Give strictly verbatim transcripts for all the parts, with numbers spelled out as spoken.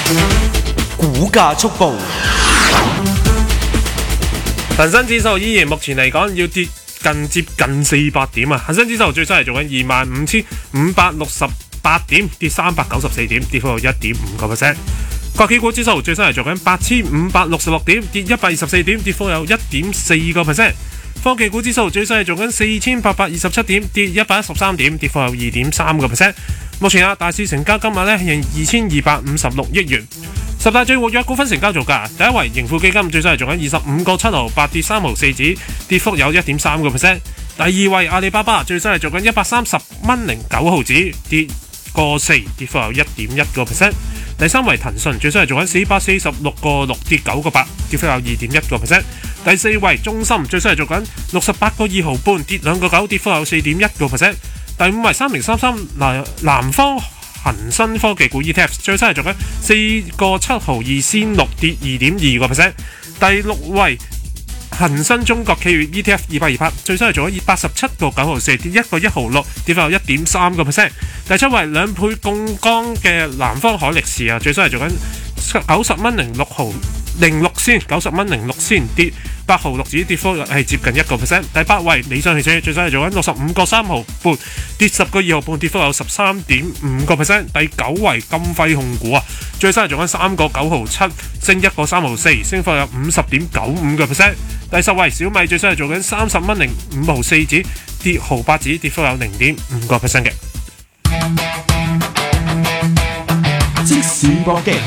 股價速報。 恒生指數依然目前嚟講要跌近接近四百點啊！恒生指數最新係做緊二萬五千五百六十八點，跌三百九十四點，跌幅有一點五個 percent。國企股指數最新係做緊八千五百六十六點，跌一百二十四點，跌幅有一點四個 percent。科技股指數最新係做緊四千八百二十七點，跌一百一十三點，跌幅有二點三個 percent。目前啊，大市成交金額呢仍二千二百五十六億元。十大最活躍股份成交造價，第一位盈富基金最新係做緊二十五個七毫八，跌三毫四子，跌幅有一點三個 percent。第二位阿里巴巴最新係做緊一百三十蚊零九毫子，跌個四，跌幅有一點一個 percent。第三位騰訊最新係做緊四百四十六個六，跌九個八，跌幅有二點一個 percent。第四位中芯最新係做緊六十八個二毫半，跌兩個九，跌幅有四點一個 percent。第五位三零三三南南方恒生科技股 E T F 最新係做緊四個七毫二仙六，跌二點二個 percent。第六位恒生中國企業 E T F 二百二百最新係做緊八十七個九毫四，跌一個一毫六，跌幅有一點三個 percent。第七位兩倍槓桿嘅南方海力士啊，最新係做緊九十蚊零六毫零六仙，九十蚊零六仙，跌八毫六子，跌幅係接近一個 percent。第八位理想汽車最新係做緊六十五個三毫半，跌十個二毫半，跌幅有十三點五個 percent。第九位金輝控股啊，最新係做緊三個九毫七，升一個三毫四，升幅有五十點九五個 percent。第十位小米最新係做緊三十蚊零五毫四子，跌毫八子，跌幅有零點五個 percent 嘅。 即時搏擊，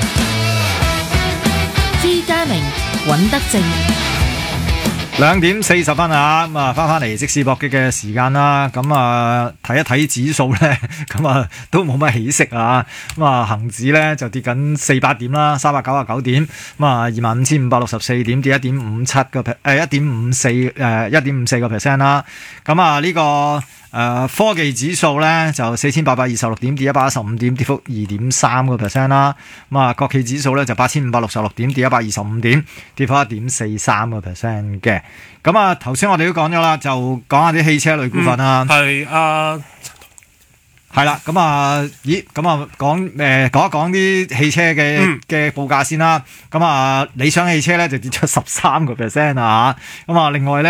朱家明、尹德正。 兩點四十分啊，咁啊翻翻嚟即時搏擊嘅時間啦，咁啊睇一睇指數咧，咁啊都冇乜起色啊，咁啊恒指咧就跌緊四百點啦，三百九十九點，咁啊二萬五千五百六十四點，跌一點五七個 per 誒一點五四誒一點五四個 percent 啦，咁啊呢個。誒、呃、科技指數咧就四千八百二十六點，跌一百一十五點，跌幅二點三個 percent 啦。咁啊，國企指數咧就八千五百六十六點，跌一百二十五點，跌幅一點四三個 percent 嘅。咁啊，頭先我哋都講咗啦，就講下啲汽車類股份啊。 係啊。 係啦，咁啊，咦，咁啊，講誒、呃、講一講啲汽車嘅嘅報價先啦。咁啊，理想汽車咧就跌出十三個 percent 啊，咁啊，另外咧